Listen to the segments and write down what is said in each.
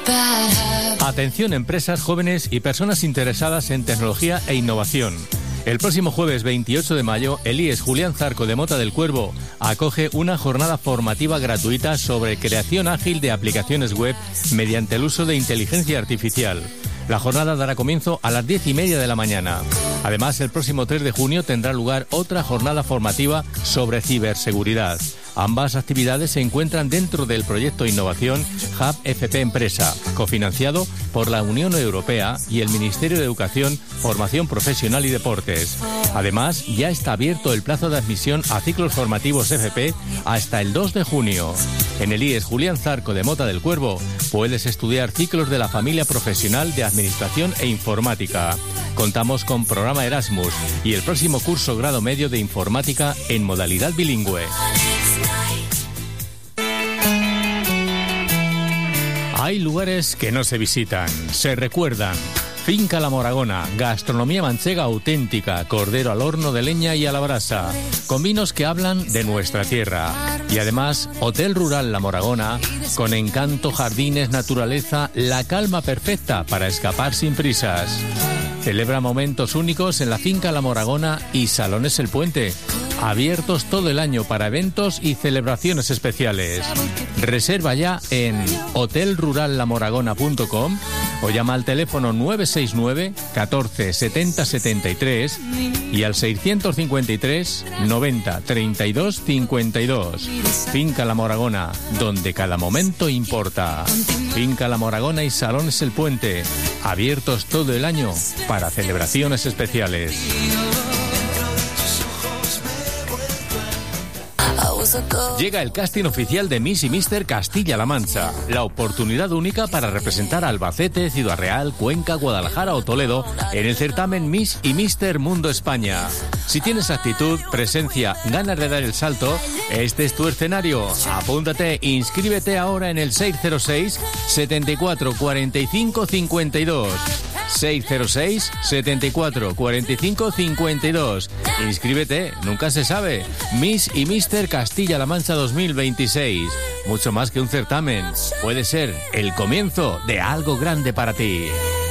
Atención empresas jóvenes y personas interesadas en tecnología e innovación. El próximo jueves 28 de mayo, el IES Julián Zarco de Mota del Cuervo acoge una jornada formativa gratuita sobre creación ágil de aplicaciones web mediante el uso de inteligencia artificial. La jornada dará comienzo a las 10:30 de la mañana. Además, el próximo 3 de junio tendrá lugar otra jornada formativa sobre ciberseguridad. Ambas actividades se encuentran dentro del proyecto Innovación Hub FP Empresa, cofinanciado por la Unión Europea y el Ministerio de Educación, Formación Profesional y Deportes. Además, ya está abierto el plazo de admisión a ciclos formativos FP hasta el 2 de junio. En el IES Julián Zarco de Mota del Cuervo puedes estudiar ciclos de la familia profesional de Administración e Informática. Contamos con programa Erasmus y el próximo curso grado medio de Informática en modalidad bilingüe. Hay lugares que no se visitan, se recuerdan. Finca La Moragona, gastronomía manchega auténtica, cordero al horno de leña y a la brasa, con vinos que hablan de nuestra tierra. Y además, Hotel Rural La Moragona, con encanto, jardines, naturaleza, la calma perfecta para escapar sin prisas. Celebra momentos únicos en la Finca La Moragona y Salones El Puente, abiertos todo el año para eventos y celebraciones especiales. Reserva ya en hotelrurallamoragona.com o llama al teléfono 969 14 70 73 y al 653 90 32 52. Finca La Moragona, donde cada momento importa. Finca La Moragona y Salones El Puente, abiertos todo el año para celebraciones especiales. Llega el casting oficial de Miss y Mister Castilla-La Mancha, la oportunidad única para representar a Albacete, Ciudad Real, Cuenca, Guadalajara o Toledo en el certamen Miss y Mister Mundo España. Si tienes actitud, presencia, ganas de dar el salto, este es tu escenario. Apúntate, inscríbete ahora en el 606 74 45 52. 606 74 45 52. Inscríbete, nunca se sabe. Miss y Mister Castilla-La Mancha 2026. Mucho más que un certamen. Puede ser el comienzo de algo grande para ti.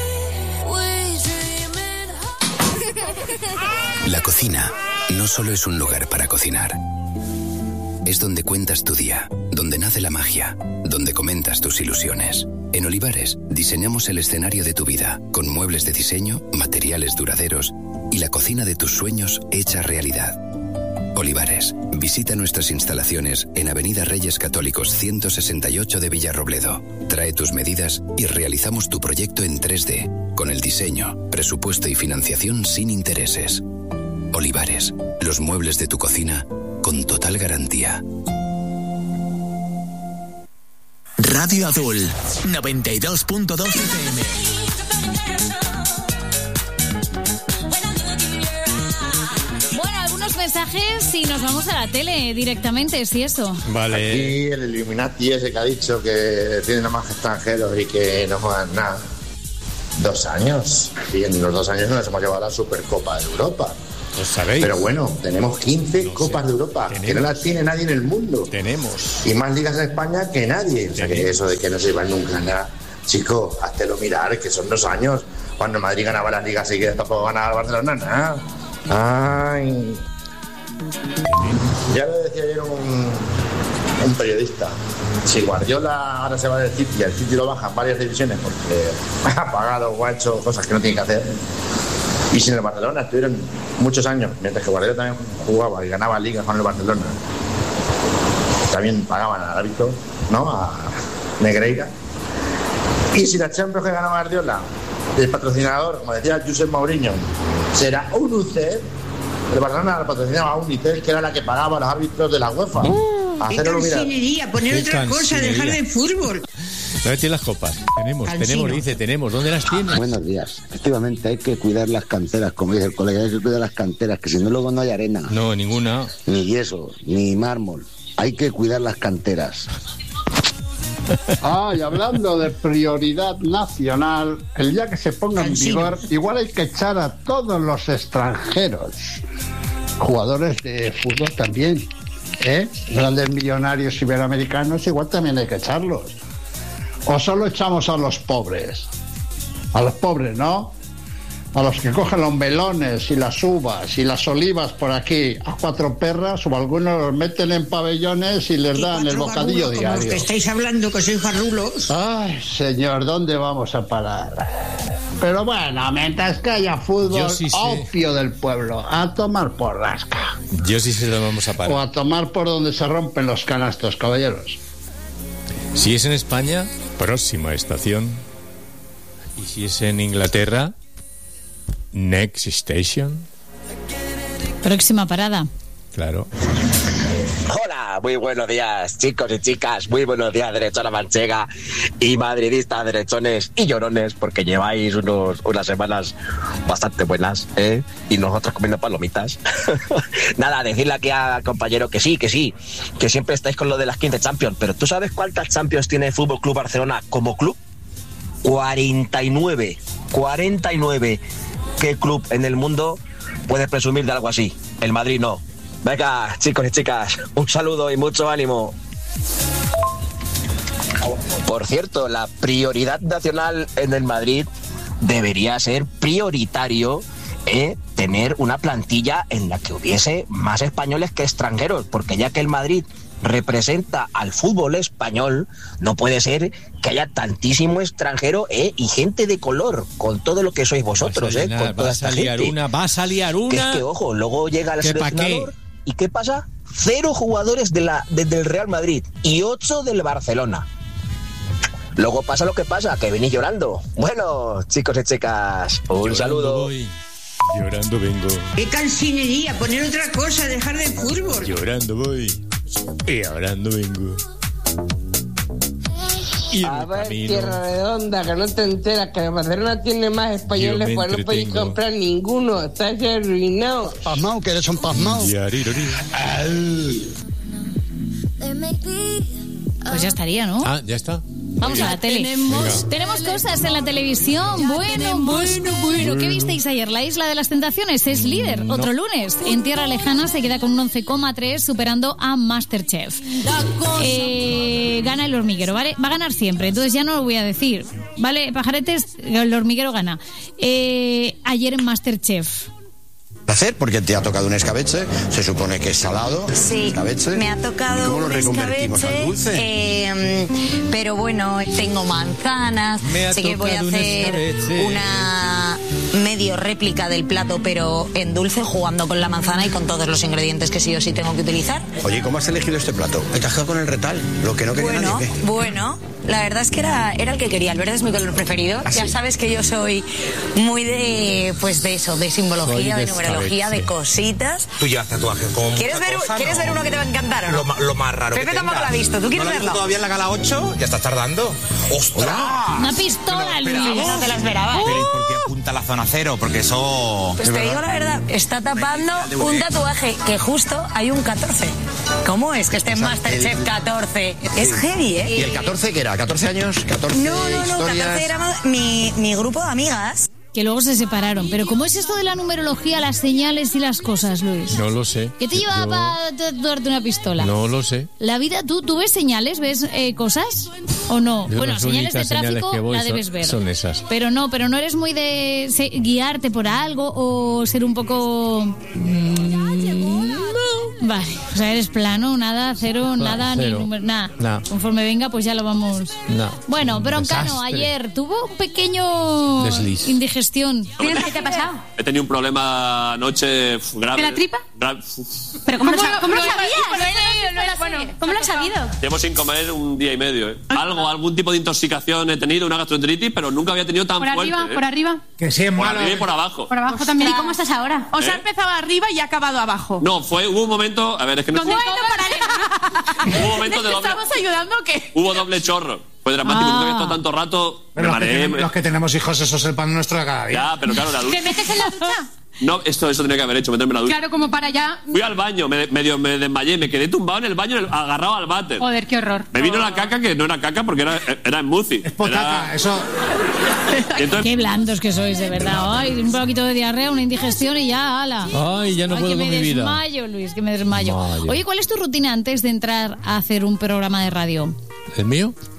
La cocina no solo es un lugar para cocinar. Es donde cuentas tu día, donde nace la magia, donde comentas tus ilusiones. En Olivares diseñamos el escenario de tu vida, con muebles de diseño, materiales duraderos y la cocina de tus sueños hecha realidad. Olivares, visita nuestras instalaciones en Avenida Reyes Católicos 168 de Villarrobledo. Trae tus medidas y realizamos tu proyecto en 3D, con el diseño, presupuesto y financiación sin intereses. Olivares, los muebles de tu cocina con total garantía. Radio Azul, 92.2 FM. Bueno, algunos mensajes y nos vamos a la tele directamente, si eso. Vale. Aquí el Illuminati ese que ha dicho que tiene nada más extranjeros y que no juegan nada. 2 años. Y en los 2 años nos hemos llevado a la Supercopa de Europa. Lo sabéis. Pero bueno, tenemos 15 Copas de Europa, tenemos, que no las tiene nadie en el mundo. Tenemos. Y más ligas en España que nadie. O sea que eso de que no se llevan nunca nada. Chico, háztelo mirar, que son 2 años. Cuando Madrid ganaba las ligas seguidas, tampoco ganaba el Barcelona, nada. Ay. Ya lo decía ayer un periodista. Si Guardiola ahora se va del City y el City lo baja en varias divisiones porque ha pagado o ha hecho cosas que no tiene que hacer. Y si en el Barcelona estuvieron muchos años, mientras que Guardiola también jugaba y ganaba ligas con el Barcelona, también pagaban al árbitro, ¿no? A Negreira. Y si la Champions que ganaba Guardiola, el patrocinador, como decía Josep Mourinho, será UNICEF, el Barcelona la patrocinaba a UNICEF, que era la que pagaba a los árbitros de la UEFA. ¡Qué cansinería! Poner otra cosa, dejar de fútbol. ¿Dónde tiene las copas? Tenemos. ¿Dónde las tiene? Buenos días. Efectivamente, hay que cuidar las canteras, como dice el colega, hay que cuidar las canteras, que si no luego no hay arena. No, ninguna. Ni yeso, ni mármol. Hay que cuidar las canteras. Y hablando de prioridad nacional, el día que se ponga en vigor, igual hay que echar a todos los extranjeros. Jugadores de fútbol también, Grandes millonarios iberoamericanos, igual también hay que echarlos. ¿O solo echamos a los pobres? A los pobres, ¿no? A los que cogen los melones y las uvas y las olivas por aquí a 4 perras, o algunos los meten en pabellones y les dan el bocadillo garrulos, diario. Como los que estáis hablando, que sois garrulos. Ay, señor, ¿dónde vamos a parar? Pero bueno, mientras que haya fútbol, opio del pueblo, a tomar por rasca. Yo sí sé dónde vamos a parar. O a tomar por donde se rompen los canastos, caballeros. Si es en España, próxima estación. Y si es en Inglaterra, next station. Próxima parada. Claro. Hola, muy buenos días, chicos y chicas, muy buenos días, derechona manchega y madridistas, derechones y llorones, porque lleváis unas semanas bastante buenas, ¿eh? Y nosotros comiendo palomitas. Nada, decirle aquí al compañero que sí, que siempre estáis con lo de las 15 Champions, pero ¿tú sabes cuántas Champions tiene el Fútbol Club Barcelona como club? 49. ¿Qué club en el mundo puede presumir de algo así? El Madrid no. Venga, chicos y chicas, un saludo y mucho ánimo. Por cierto, la prioridad nacional en el Madrid debería ser prioritario tener una plantilla en la que hubiese más españoles que extranjeros, porque ya que el Madrid representa al fútbol español, no puede ser que haya tantísimo extranjero y gente de color, con todo lo que sois vosotros, con toda esta gente. Vas a liar una. Que es que, ojo, luego llega el seleccionador y ¿qué pasa? 0 jugadores del Real Madrid y 8 del Barcelona. Luego pasa lo que pasa, que venís llorando. Bueno, chicos y chicas, un saludo. Voy. Llorando vengo. ¡Qué cansinería! Poner otra cosa, dejar de fútbol. Llorando voy. Y llorando vengo. Y a ver, Tierra Redonda, que no te enteras que Barcelona tiene más españoles, pues no podéis comprar ninguno. Estás arruinado. Pasmao, que eres un pasmao. Pues ya estaría, ¿no? Ah, ya está. Vamos a la tele. Tenemos cosas en la televisión. Bueno. ¿Qué visteis ayer? La Isla de las Tentaciones es líder. No. Otro lunes. En Tierra Lejana se queda con un 11,3, superando a Masterchef. Gana el hormiguero, ¿vale? Va a ganar siempre, entonces ya no lo voy a decir. ¿Vale, pajaretes? El hormiguero gana. Ayer en Masterchef. Hacer porque te ha tocado un escabeche, se supone que es salado. Sí, escabeche. Me ha tocado ¿Cómo lo reconvertimos al dulce? Pero bueno, tengo manzanas, sé que voy a hacer una medio réplica del plato, pero en dulce, jugando con la manzana y con todos los ingredientes que sí o sí tengo que utilizar. Oye, ¿cómo has elegido este plato? ¿Te has quedado con el retal? Lo que no quería nadie. Bueno, la verdad es que era el que quería. El verde es mi color preferido. ¿Ah, ya sí? sabes que yo soy muy de eso, de simbología, de numerología, de cositas. Tú llevas tatuajes como ¿Quieres ver uno que te va a encantar o no? Lo más raro. Pepe tampoco lo ha visto. ¿Tú quieres ¿No lo has verlo? visto todavía en la gala 8? Ya estás tardando. ¡Ostras! Una pistola, Luis. No te la esperaba. Pero ¿y por qué apunta la zona 0? Porque eso... Pues te digo la verdad, está tapando un tatuaje que justo hay un 14. ¿Cómo es que esté en Masterchef 14? Es heavy, ¿eh? ¿Y el 14 qué era? ¿14 años? ¿14 No, historias? 14 era mi grupo de amigas. Que luego se separaron. Pero ¿cómo es esto de la numerología, las señales y las cosas, Luis? No lo sé. ¿Qué te lleva para darte una pistola? No lo sé. La vida, ¿tú ves señales? ¿Ves cosas? ¿O no? Yo bueno, las señales de únicas señales tráfico que voy la debes ver. son esas. Pero no eres muy de guiarte por algo o ser un poco... Vale, o sea, eres plano, nada, cero, nada, cero. ni número, nada. Nah. Conforme venga, pues ya lo vamos... No. Bueno, Broncano, Desastre. ayer tuvo un pequeño... Desliz. Indigestión. ¿Qué te ha pasado? He tenido un problema anoche grave. ¿De la tripa? ¿Pero cómo lo sabías? ¿Cómo lo has sabido? Llevo sin comer un día y medio. Algún tipo de intoxicación he tenido, una gastroenteritis, pero nunca había tenido tan ¿Por fuerte. arriba? ¿Por arriba? Que sí es Por malo. arriba y por abajo. Por abajo también. ¿Y cómo estás ahora? O sea, ha empezado arriba y ha acabado abajo. No, hubo un momento... A ver, es que no... Hubo un momento de doble... ¿Estamos ayudando o qué? Hubo doble chorro. Fue dramático, nunca había estado tanto rato. Pero me mareé. los que tenemos hijos, eso es el pan nuestro de cada día. Ya, pero claro, la ducha... ¿Te metes en la ducha? No, eso tenía que haber hecho, meterme en la ducha. Claro, como para allá... Fui al baño, me desmayé, me quedé tumbado en el baño agarrado al váter. Joder, qué horror. Me vino la caca, que no era caca porque era smoothie. Es potaca, eso... Entonces, Qué blandos que sois, de verdad. Ay, un poquito de diarrea, una indigestión y ya, ala. Ay, ya no puedo que con me mi vida. desmayo, Luis, que me desmayo. Vaya. Oye, ¿cuál es tu rutina antes de entrar a hacer un programa de radio? ¿El mío?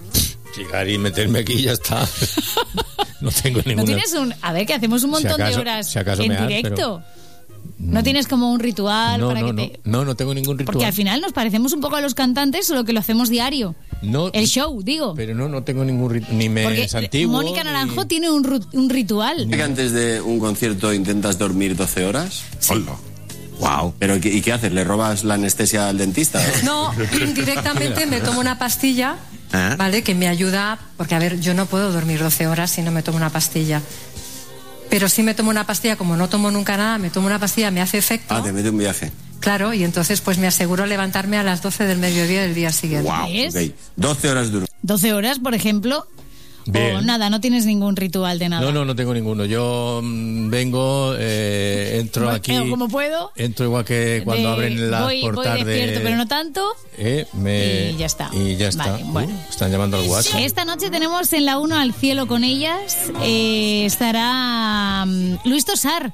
Llegar y meterme aquí y ya está. No tengo ninguna... ¿No tienes a ver, que hacemos un montón de horas en directo? ¿No tienes como un ritual para que te...? No tengo ningún ritual. Porque al final nos parecemos un poco a los cantantes, solo que lo hacemos diario. El show, digo. Pero no tengo ningún ritual, ni me es antiguo. Mónica Naranjo tiene un ritual. ¿Que antes de un concierto intentas dormir 12 horas? Sí. Hola. Wow. ¿Pero y qué haces? ¿Le robas la anestesia al dentista? No, directamente me tomo una pastilla, ¿vale? Que me ayuda, porque a ver, yo no puedo dormir 12 horas si no me tomo una pastilla. Pero si me tomo una pastilla, como no tomo nunca nada, me tomo una pastilla, me hace efecto. Te mete un viaje. Claro, y entonces pues me aseguro levantarme a las 12 del mediodía del día siguiente. Wow, okay. 12 horas duro. 12 horas, por ejemplo. Bien. O nada, no tienes ningún ritual de nada. No tengo ninguno. Yo vengo, entro aquí. Como puedo. Entro igual que cuando abren las portadas voy despierto, pero no tanto. Y ya está. Y ya está. Vale, bueno. Están llamando al WhatsApp. Esta noche tenemos en la 1 Al cielo con ellas. Estará Luis Tosar.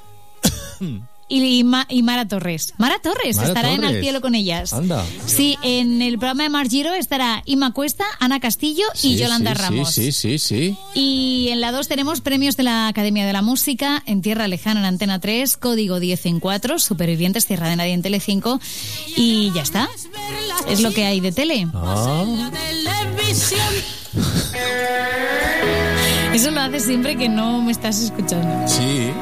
Y Mara Torres. Mara Torres estará en Al cielo con ellas. Anda. Sí, en el programa de Mar Giro estará Ima Cuesta, Ana Castillo y Yolanda Ramos. Sí. Y en la 2 tenemos premios de la Academia de la Música, En Tierra Lejana en Antena 3, Código 10 en 4, Supervivientes, Tierra de Nadie en Telecinco. Y ya está. Es lo que hay de tele. Eso lo haces siempre que no me estás escuchando. Sí.